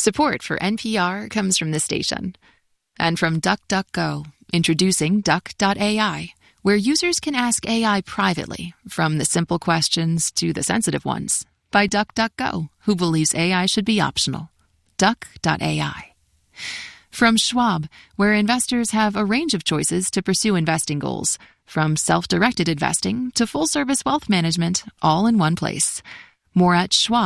Support for NPR comes from this station. And from DuckDuckGo, introducing Duck.ai, where users can ask AI privately, from the simple questions to the sensitive ones, by DuckDuckGo, who believes AI should be optional. Duck.ai. From Schwab, where investors have a range of choices to pursue investing goals, from self-directed investing to full-service wealth management, all in one place. More at Schwab.